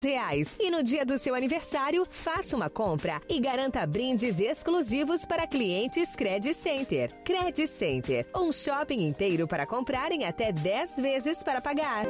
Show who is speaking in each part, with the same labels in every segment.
Speaker 1: E no dia do seu aniversário, faça uma compra e garanta brindes exclusivos para clientes Credit Center. Credit Center, um shopping inteiro para comprar em até 10 vezes para pagar.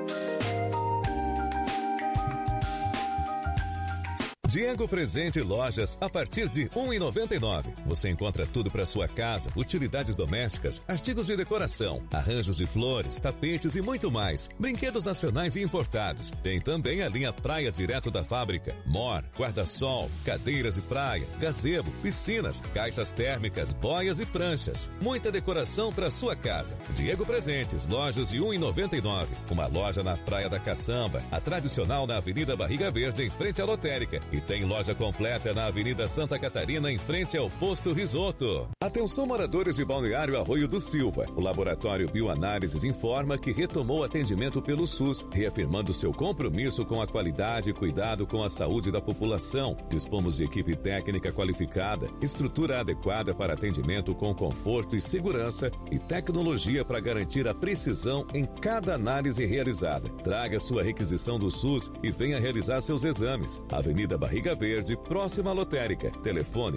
Speaker 2: Diego Presente Lojas, a partir de R$ 1,99. Você encontra tudo para sua casa, utilidades domésticas, artigos de decoração, arranjos de flores, tapetes e muito mais. Brinquedos nacionais e importados. Tem também a linha Praia direto da fábrica. Mor, guarda-sol, cadeiras de praia, gazebo, piscinas, caixas térmicas, boias e pranchas. Muita decoração para sua casa. Diego Presentes, lojas de R$ 1,99. Uma loja na Praia da Caçamba, a tradicional na Avenida Barriga Verde, em frente à lotérica. E tem loja completa na Avenida Santa Catarina, em frente ao Posto Risoto. Atenção, moradores de Balneário Arroio do Silva. O Laboratório Bioanálises informa que retomou atendimento pelo SUS, reafirmando seu compromisso com a qualidade e cuidado com a saúde da população. Dispomos de equipe técnica qualificada, estrutura adequada para atendimento com conforto e segurança e tecnologia para garantir a precisão em cada análise realizada. Traga sua requisição do SUS e venha realizar seus exames. Avenida Barriga Verde, próxima à lotérica. Telefone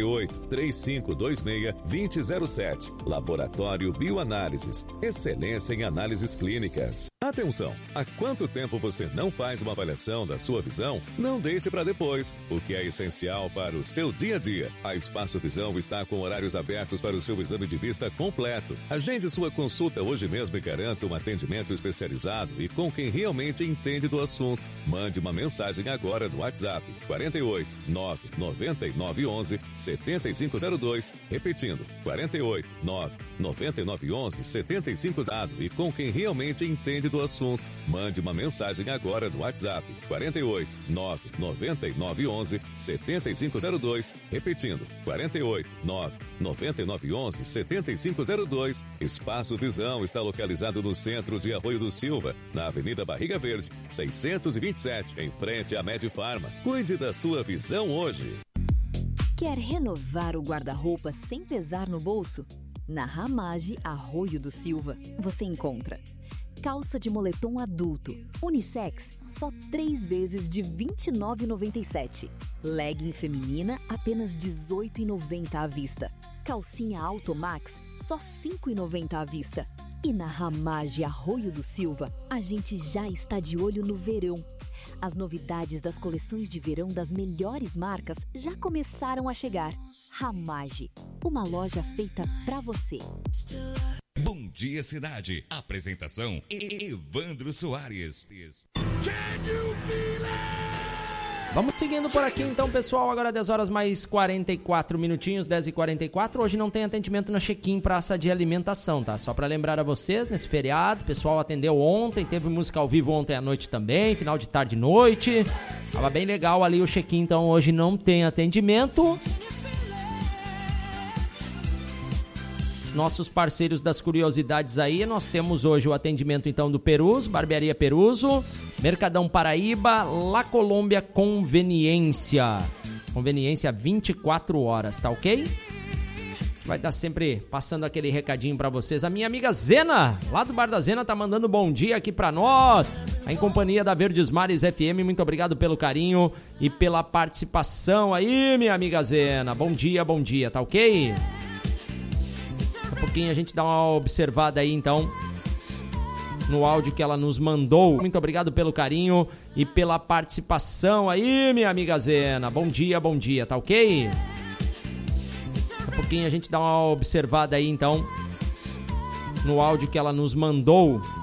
Speaker 2: 48-3526-2007. Laboratório Bioanálises. Excelência em análises clínicas. Atenção! Há quanto tempo você não faz uma avaliação da sua visão? Não deixe para depois, o que é essencial para o seu dia a dia. A Espaço Visão está com horários abertos para o seu exame de vista completo. Agende sua consulta hoje mesmo e garanta um atendimento especializado e com quem realmente entende do assunto. Mande uma mensagem agora no WhatsApp 48 99911 7502. Repetindo, 48 99911 7502 e com quem realmente entende do assunto. Mande uma mensagem agora no WhatsApp 48 99911 7502. Repetindo, 48 99911 7502. Espaço Visão está localizado no centro de Arroio do Silva, na Avenida Barriga Verde, 627, em frente à Medifarma. Cuide da sua visão hoje.
Speaker 3: Quer renovar o guarda-roupa sem pesar no bolso? Na Ramage Arroio do Silva, você encontra calça de moletom adulto, unissex, só 3 vezes de R$ 29,97. Legging feminina, apenas R$ 18,90 à vista. Calcinha Alto Max, só R$ 5,90 à vista. E na Ramage Arroio do Silva, a gente já está de olho no verão. As novidades das coleções de verão das melhores marcas já começaram a chegar. Ramage, uma loja feita pra você.
Speaker 4: Bom Dia Cidade. Apresentação Evandro Soares.
Speaker 5: Vamos seguindo por aqui então, pessoal. Agora 10 horas mais 44 minutinhos, 10h44. Hoje não tem atendimento na check-in Praça de Alimentação, tá? Só pra lembrar a vocês, nesse feriado, o pessoal atendeu ontem, teve música ao vivo ontem à noite também, final de tarde e noite. Tava bem legal ali o check-in, então hoje não tem atendimento. Nossos parceiros das curiosidades aí, nós temos hoje o atendimento então do Peruso, Barbearia Peruso, Mercadão Paraíba, La Colômbia Conveniência. Conveniência 24 horas, tá ok? Vai estar sempre passando aquele recadinho pra vocês. A minha amiga Zena, lá do Bar da Zena, tá mandando bom dia aqui pra nós. Em companhia da Verdes Mares FM, muito obrigado pelo carinho e pela participação aí, minha amiga Zena. Bom dia, tá ok? Daqui a pouquinho a gente dá uma observada aí, então, no áudio que ela nos mandou. Muito obrigado pelo carinho e pela participação aí, minha amiga Zena. Bom dia, tá ok? Daqui a pouquinho a gente dá uma observada aí, então, no áudio que ela nos mandou.